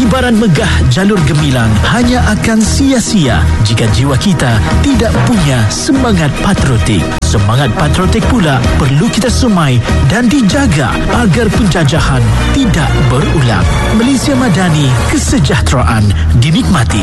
Liburan megah jalur gemilang hanya akan sia-sia jika jiwa kita tidak punya semangat patriotik. Semangat patriotik pula perlu kita semai dan dijaga agar penjajahan tidak berulang. Malaysia Madani, kesejahteraan dinikmati.